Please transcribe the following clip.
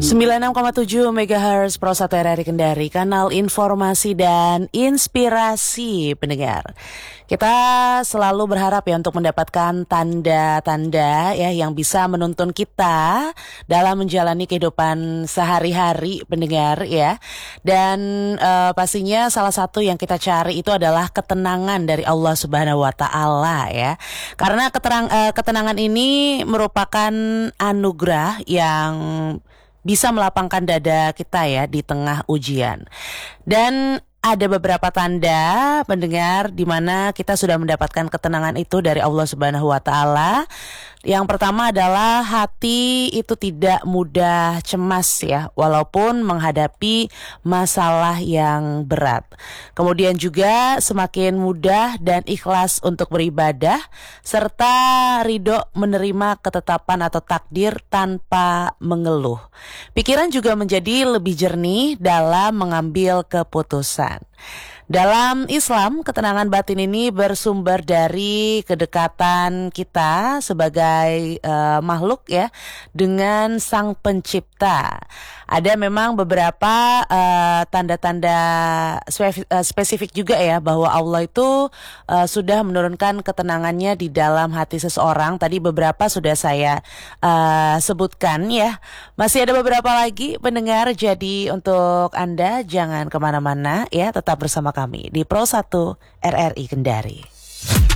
96,7 MHz Pro 1 RRI Kendari, kanal informasi dan inspirasi pendengar. Kita selalu berharap ya untuk mendapatkan tanda-tanda ya yang bisa menuntun kita dalam menjalani kehidupan sehari-hari pendengar ya. Dan pastinya salah satu yang kita cari itu adalah ketenangan dari Allah Subhanahu wa taala ya. Karena ketenangan ini merupakan anugerah yang bisa melapangkan dada kita ya di tengah ujian. Dan ada beberapa tanda pendengar di mana kita sudah mendapatkan ketenangan itu dari Allah Subhanahu wa taala. Yang pertama adalah hati itu tidak mudah cemas ya, walaupun menghadapi masalah yang berat. Kemudian juga semakin mudah dan ikhlas untuk beribadah, serta ridho menerima ketetapan atau takdir tanpa mengeluh. Pikiran juga menjadi lebih jernih dalam mengambil keputusan. Dalam Islam, ketenangan batin ini bersumber dari kedekatan kita sebagai makhluk ya dengan Sang Pencipta. Ada memang beberapa tanda-tanda spesifik juga ya bahwa Allah itu sudah menurunkan ketenangannya di dalam hati seseorang. Tadi beberapa sudah saya sebutkan ya. Masih ada beberapa lagi pendengar, jadi untuk Anda jangan kemana-mana ya, tetap bersama kami di Pro 1 RRI Kendari.